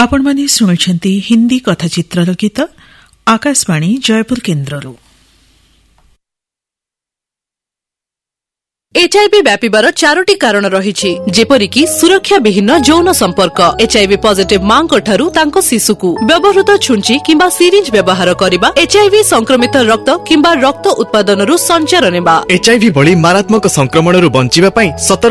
आपणमाने शुणुछन्ति हिंदी कथाचित्रर गीत आकाशवाणी जयपुर केन्द्ररू। एचआईवी व्यापिबार 4टी कारण रहिछि, जेपरिकि सुरक्षा विहीन यौन संपर्क, एचआईवी पॉजिटिव मांको ठारू तांको शिशुकु व्यवहृत छुंची किंबा सिरिंज व्यवहार करिबा, एचआईवी संक्रमित रक्त किंबा रक्त उत्पादनरू संचार नेबा। एचआईवी भली मारात्मक संक्रमणरू बंचिबा पई